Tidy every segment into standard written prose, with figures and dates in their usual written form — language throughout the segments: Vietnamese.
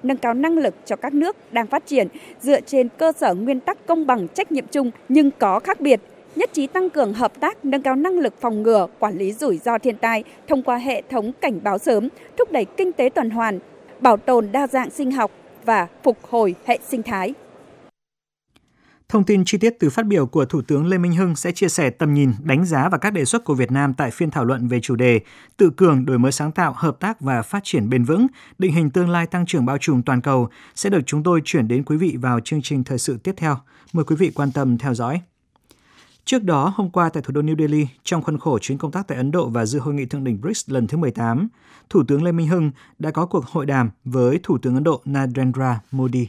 nâng cao năng lực cho các nước đang phát triển dựa trên cơ sở nguyên tắc công bằng trách nhiệm chung nhưng có khác biệt. Nhất trí tăng cường hợp tác, nâng cao năng lực phòng ngừa, quản lý rủi ro thiên tai thông qua hệ thống cảnh báo sớm, thúc đẩy kinh tế tuần hoàn, bảo tồn đa dạng sinh học và phục hồi hệ sinh thái. Thông tin chi tiết từ phát biểu của Thủ tướng Lê Minh Hưng sẽ chia sẻ tầm nhìn, đánh giá và các đề xuất của Việt Nam tại phiên thảo luận về chủ đề tự cường, đổi mới sáng tạo, hợp tác và phát triển bền vững, định hình tương lai tăng trưởng bao trùm toàn cầu sẽ được chúng tôi chuyển đến quý vị vào chương trình thời sự tiếp theo. Mời quý vị quan tâm theo dõi. Trước đó, hôm qua tại thủ đô New Delhi, trong khuôn khổ chuyến công tác tại Ấn Độ và dự hội nghị thượng đỉnh BRICS lần thứ 18, Thủ tướng Lê Minh Hưng đã có cuộc hội đàm với Thủ tướng Ấn Độ Narendra Modi.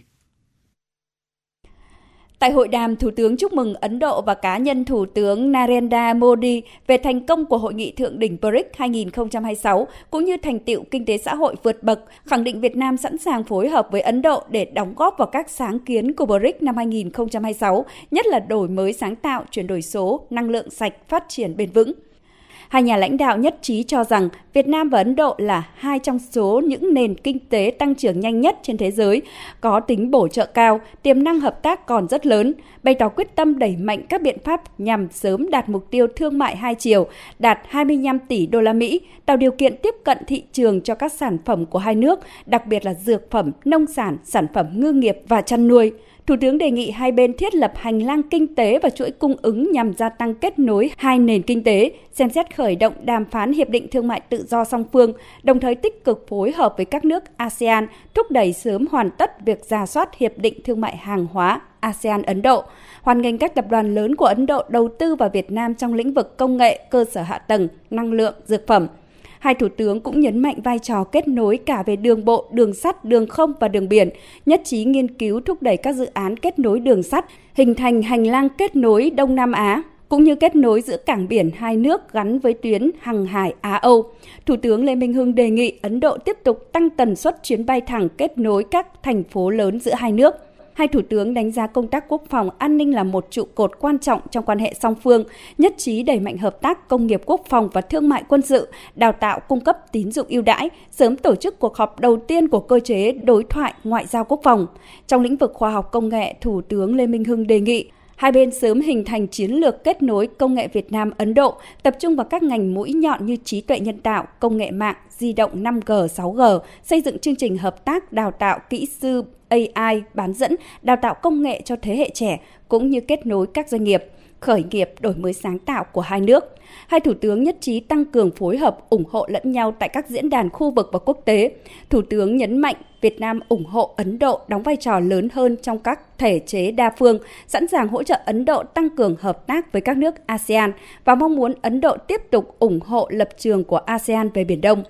Tại hội đàm, Thủ tướng chúc mừng Ấn Độ và cá nhân Thủ tướng Narendra Modi về thành công của Hội nghị Thượng đỉnh BRICS 2026, cũng như thành tựu kinh tế xã hội vượt bậc, khẳng định Việt Nam sẵn sàng phối hợp với Ấn Độ để đóng góp vào các sáng kiến của BRICS năm 2026, nhất là đổi mới sáng tạo, chuyển đổi số, năng lượng sạch, phát triển bền vững. Hai nhà lãnh đạo nhất trí cho rằng Việt Nam và Ấn Độ là hai trong số những nền kinh tế tăng trưởng nhanh nhất trên thế giới, có tính bổ trợ cao, tiềm năng hợp tác còn rất lớn, bày tỏ quyết tâm đẩy mạnh các biện pháp nhằm sớm đạt mục tiêu thương mại hai chiều, đạt 25 tỷ đô la Mỹ, tạo điều kiện tiếp cận thị trường cho các sản phẩm của hai nước, đặc biệt là dược phẩm, nông sản, sản phẩm ngư nghiệp và chăn nuôi. Thủ tướng đề nghị hai bên thiết lập hành lang kinh tế và chuỗi cung ứng nhằm gia tăng kết nối hai nền kinh tế, xem xét khởi động đàm phán hiệp định thương mại tự do song phương, đồng thời tích cực phối hợp với các nước ASEAN, thúc đẩy sớm hoàn tất việc rà soát hiệp định thương mại hàng hóa ASEAN-Ấn Độ, hoan nghênh các tập đoàn lớn của Ấn Độ đầu tư vào Việt Nam trong lĩnh vực công nghệ, cơ sở hạ tầng, năng lượng, dược phẩm. Hai thủ tướng cũng nhấn mạnh vai trò kết nối cả về đường bộ, đường sắt, đường không và đường biển, nhất trí nghiên cứu thúc đẩy các dự án kết nối đường sắt, hình thành hành lang kết nối Đông Nam Á, cũng như kết nối giữa cảng biển hai nước gắn với tuyến hàng hải Á-Âu. Thủ tướng Lê Minh Hưng đề nghị Ấn Độ tiếp tục tăng tần suất chuyến bay thẳng kết nối các thành phố lớn giữa hai nước. Hai thủ tướng đánh giá công tác quốc phòng an ninh là một trụ cột quan trọng trong quan hệ song phương, nhất trí đẩy mạnh hợp tác công nghiệp quốc phòng và thương mại quân sự, đào tạo cung cấp tín dụng ưu đãi, sớm tổ chức cuộc họp đầu tiên của cơ chế đối thoại ngoại giao quốc phòng. Trong lĩnh vực khoa học công nghệ, Thủ tướng Lê Minh Hưng đề nghị hai bên sớm hình thành chiến lược kết nối công nghệ Việt Nam-Ấn Độ, tập trung vào các ngành mũi nhọn như trí tuệ nhân tạo, công nghệ mạng, di động 5G, 6G, xây dựng chương trình hợp tác đào tạo kỹ sư AI bán dẫn, đào tạo công nghệ cho thế hệ trẻ, cũng như kết nối các doanh nghiệp, khởi nghiệp đổi mới sáng tạo của hai nước. Hai thủ tướng nhất trí tăng cường phối hợp, ủng hộ lẫn nhau tại các diễn đàn khu vực và quốc tế. Thủ tướng nhấn mạnh Việt Nam ủng hộ Ấn Độ đóng vai trò lớn hơn trong các thể chế đa phương, sẵn sàng hỗ trợ Ấn Độ tăng cường hợp tác với các nước ASEAN và mong muốn Ấn Độ tiếp tục ủng hộ lập trường của ASEAN về Biển Đông.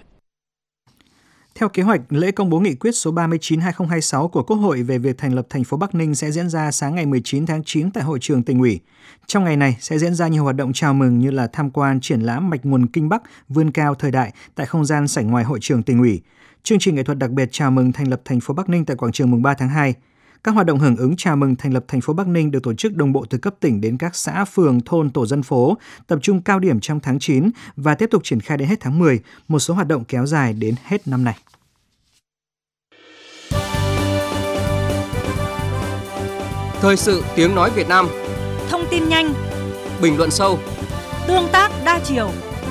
Theo kế hoạch, lễ công bố nghị quyết số 39/2026 của Quốc hội về việc thành lập thành phố Bắc Ninh sẽ diễn ra sáng ngày 19 tháng 9 tại hội trường Tỉnh ủy. Trong ngày này sẽ diễn ra nhiều hoạt động chào mừng như là tham quan triển lãm mạch nguồn Kinh Bắc vươn cao thời đại tại không gian sảnh ngoài hội trường Tỉnh ủy. Chương trình nghệ thuật đặc biệt chào mừng thành lập thành phố Bắc Ninh tại quảng trường mùng 3 tháng 2. Các hoạt động hưởng ứng chào mừng thành lập thành phố Bắc Ninh được tổ chức đồng bộ từ cấp tỉnh đến các xã, phường, thôn, tổ dân phố, tập trung cao điểm trong tháng 9 và tiếp tục triển khai đến hết tháng 10, một số hoạt động kéo dài đến hết năm nay. Thời sự tiếng nói Việt Nam. Thông tin nhanh, bình luận sâu, tương tác đa chiều.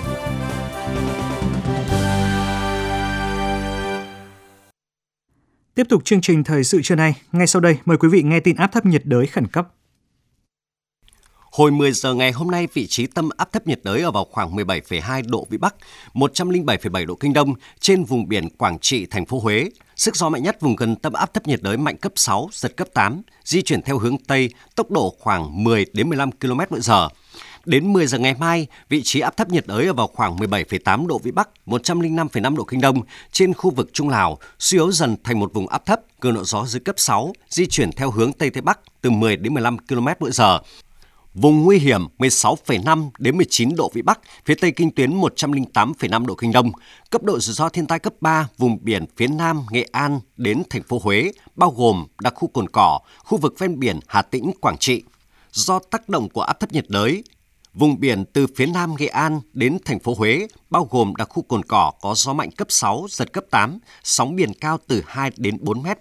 Tiếp tục chương trình thời sự trưa nay, ngay sau đây mời quý vị nghe tin áp thấp nhiệt đới khẩn cấp. Hồi 10 giờ ngày hôm nay, vị trí tâm áp thấp nhiệt đới ở vào khoảng 17,2 độ Vĩ Bắc, 107,7 độ Kinh Đông trên vùng biển Quảng Trị, thành phố Huế. Sức gió mạnh nhất vùng gần tâm áp thấp nhiệt đới mạnh cấp 6, giật cấp 8, di chuyển theo hướng Tây, tốc độ khoảng 10 đến 15 km/h. Đến 10 giờ ngày mai, vị trí áp thấp nhiệt đới ở vào khoảng 17,8 độ Vĩ Bắc, 105,5 độ Kinh Đông trên khu vực Trung Lào, suy yếu dần thành một vùng áp thấp, cường độ gió dưới cấp 6, di chuyển theo hướng Tây Tây Bắc từ 10 đến 15 km/h. Vùng nguy hiểm 16,5 đến 19 độ Vĩ Bắc, phía Tây kinh tuyến 108,5 độ Kinh Đông. Cấp độ rủi ro thiên tai cấp 3, vùng biển phía Nam Nghệ An đến thành phố Huế, bao gồm đặc khu Cồn Cỏ, khu vực ven biển Hà Tĩnh, Quảng Trị. Do tác động của áp thấp nhiệt đới, vùng biển từ phía Nam Nghệ An đến thành phố Huế, bao gồm đặc khu Cồn Cỏ có gió mạnh cấp 6, giật cấp 8, sóng biển cao từ 2 đến 4 mét,